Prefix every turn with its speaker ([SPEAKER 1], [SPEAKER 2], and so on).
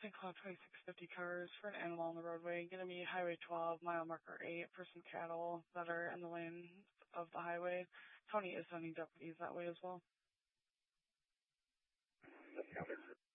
[SPEAKER 1] St. Cloud 2650 cars for an animal on the roadway. Going to be Highway 12, mile marker 8 for some cattle that are in the lane of the highway. County is sending deputies that way as well.